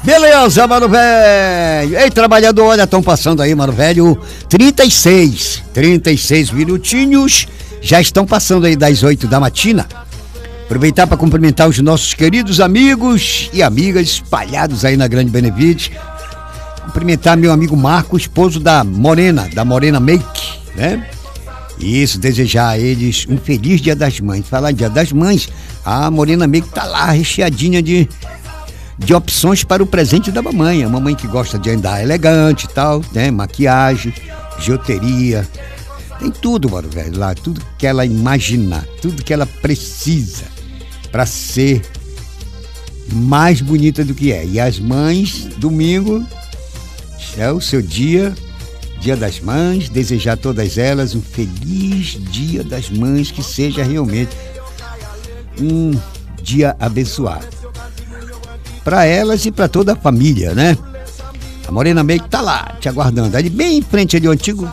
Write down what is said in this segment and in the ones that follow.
Beleza, mano velho. Ei, trabalhador, olha, estão passando aí, mano velho, 36 minutinhos, já estão passando aí das 8 da matina. Aproveitar para cumprimentar os nossos queridos amigos e amigas espalhados aí na Grande Benevides. Cumprimentar meu amigo Marco, esposo da Morena Make, né? Isso, desejar a eles um feliz Dia das Mães. Falar em Dia das Mães, a Morena Make tá lá recheadinha de opções para o presente da mamãe. A mamãe que gosta de andar elegante e tal, né? Maquiagem, bijuteria, tem tudo, mano, velho, lá, tudo que ela imaginar, tudo que ela precisa para ser mais bonita do que é. E as mães, domingo é o seu dia das Mães, desejar a todas elas um feliz Dia das Mães, que seja realmente um dia abençoado para elas e para toda a família, né? A Morena Make tá lá te aguardando, ali bem em frente ali, o antigo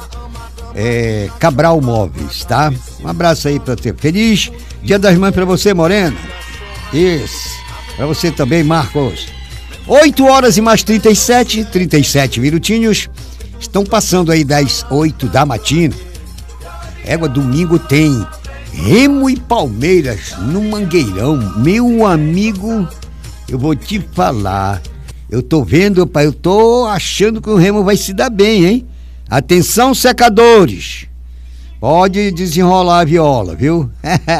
Cabral Móveis, tá? Um abraço aí pra você. Feliz Dia das Mães pra você, Morena. Isso. Pra você também, Marcos. 8 horas e mais 37 minutinhos. Estão passando aí das 8 da matina. Domingo tem Remo e Palmeiras no Mangueirão. Meu amigo, eu vou te falar. Eu tô vendo, pai, eu tô achando que o Remo vai se dar bem, hein? Atenção, secadores. Pode desenrolar a viola, viu?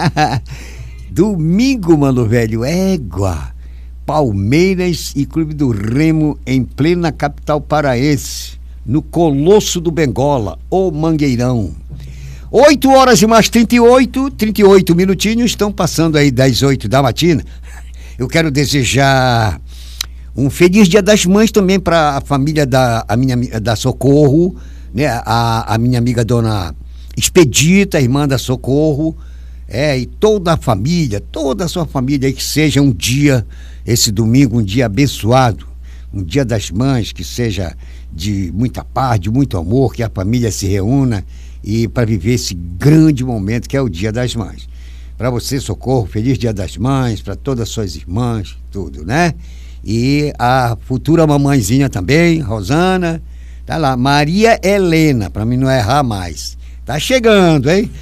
Domingo, mano velho, égua. Palmeiras e Clube do Remo em plena capital paraense, no Colosso do Bengola, o Mangueirão. 8 horas e mais 38 minutinhos, estão passando aí das 8 da matina. Eu quero desejar um feliz Dia das Mães também para a família da Socorro, né? A minha amiga dona Expedita, irmã da Socorro, e toda a família, toda a sua família aí, que seja um dia, esse domingo, um dia abençoado, um Dia das Mães, que seja de muita paz, de muito amor, que a família se reúna e para viver esse grande momento que é o Dia das Mães. Para você, Socorro, feliz Dia das Mães, para todas as suas irmãs, tudo, né? E a futura mamãezinha também, Rosana, tá lá, Maria Helena, para mim não errar mais. Tá chegando, hein?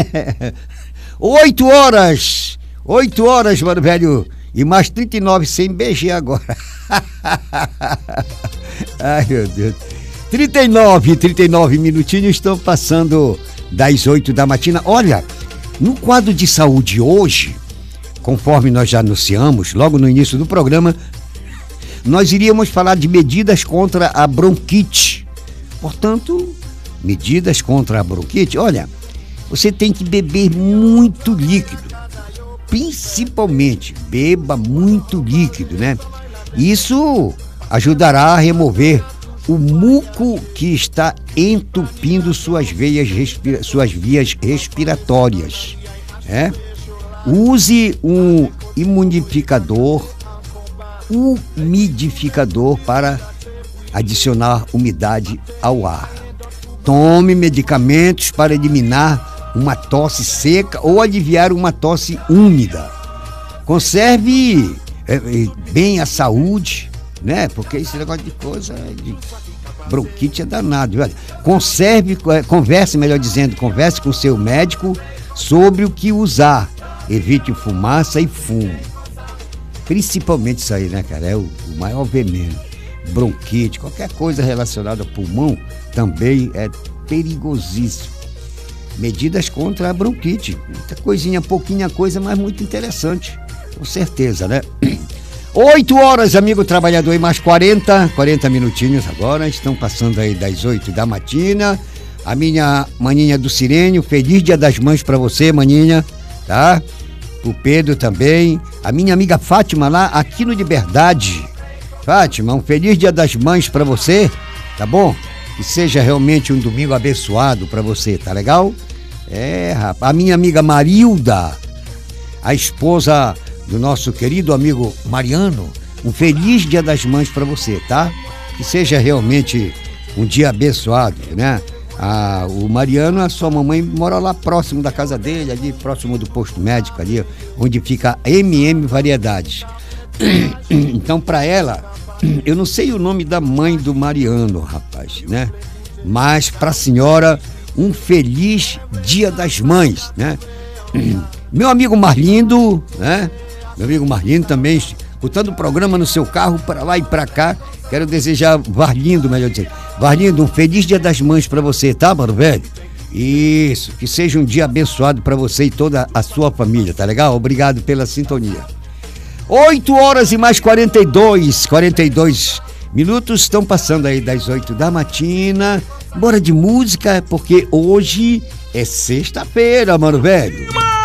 8 horas, mano velho, e mais 39, sem beijar agora. Ai, meu Deus. 39 minutinhos, estão passando das 8 da matina. Olha, no quadro de saúde hoje, conforme nós já anunciamos logo no início do programa, nós iríamos falar de medidas contra a bronquite. Portanto, medidas contra a bronquite. Olha, você tem que beber muito líquido, principalmente beba muito líquido, né? Isso ajudará a remover o muco que está entupindo suas vias respiratórias, né? Use um umidificador para adicionar umidade ao ar. Tome medicamentos para eliminar uma tosse seca ou aliviar uma tosse úmida. Conserve bem a saúde, né? Porque esse negócio de coisa de bronquite é danado, velho. Converse com seu médico sobre o que usar. Evite fumaça e fumo. Principalmente isso aí, né, cara? É o maior veneno. Bronquite, qualquer coisa relacionada ao pulmão também é perigosíssimo. Medidas contra a bronquite. Muita coisinha, pouquinha coisa, mas muito interessante. Com certeza, né? 8 horas, amigo trabalhador, e mais 40 minutinhos agora. Estão passando aí das 8 da matina. A minha maninha do Sirênio, feliz Dia das Mães pra você, maninha, tá? O Pedro também. A minha amiga Fátima lá, aqui no Liberdade. Fátima, um feliz Dia das Mães pra você, tá bom? Que seja realmente um domingo abençoado pra você, tá legal? Rapaz, a minha amiga Marilda, a esposa do nosso querido amigo Mariano, um feliz Dia das Mães pra você, tá? Que seja realmente um dia abençoado, né? O Mariano, a sua mamãe mora lá próximo da casa dele, ali próximo do posto médico, ali onde fica a MM Variedades. Então, para ela, eu não sei o nome da mãe do Mariano, rapaz, né? Mas pra senhora, um feliz Dia das Mães, né? Meu amigo Marlindo, né? Meu amigo Marlindo também, escutando o programa no seu carro, para lá e para cá. Quero desejar, Varlindo, melhor dizer, Varlindo, um feliz Dia das Mães para você, tá, mano, velho? Isso, que seja um dia abençoado para você e toda a sua família, tá legal? Obrigado pela sintonia. 8 horas e mais 42 minutos, estão passando aí das 8 da matina. Bora de música, porque hoje é sexta-feira, mano, velho.